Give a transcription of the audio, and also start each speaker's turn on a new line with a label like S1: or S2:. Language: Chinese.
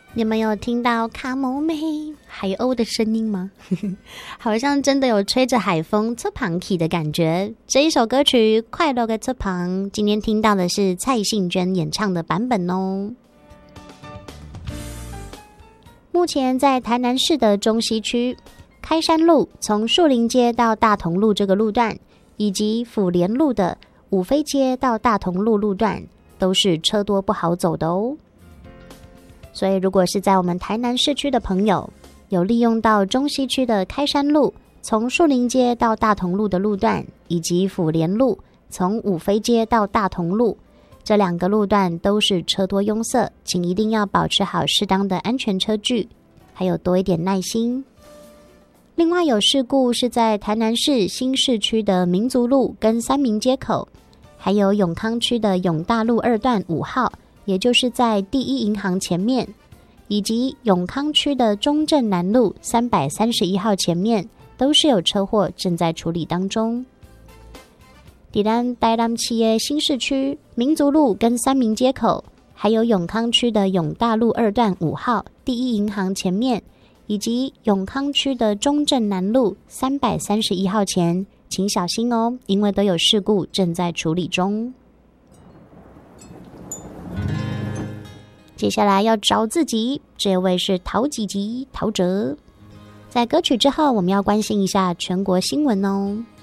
S1: 你们有听到卡摩美海鸥的声音吗？好像真的有吹着海风侧旁起的感觉。这一首歌曲《快乐的侧旁》，今天听到的是蔡幸娟演唱的版本哦。目前在台南市的中西区，开山路从树林街到大同路这个路段，以及府联路的五妃街到大同路路段，都是车多不好走的哦。所以如果是在我们台南市区的朋友，有利用到中西区的开山路从树林街到大同路的路段，以及府联路从五妃街到大同路，这两个路段都是车多拥塞，请一定要保持好适当的安全车距，还有多一点耐心。另外有事故是在台南市新市区的民族路跟三民街口，还有永康区的永大路2段5号，也就是在第一银行前面，以及永康区的中正南路331号前面，都是有车祸正在处理当中。在台南市的新市区民族路跟三民街口，还有永康区的永大路2段5号第一银行前面，以及永康区的中正南路331号前，请小心哦，因为都有事故正在处理中。接下来要找自己，这位是陶吉陶喆。在歌曲之后，我们要关心一下全国新闻哦。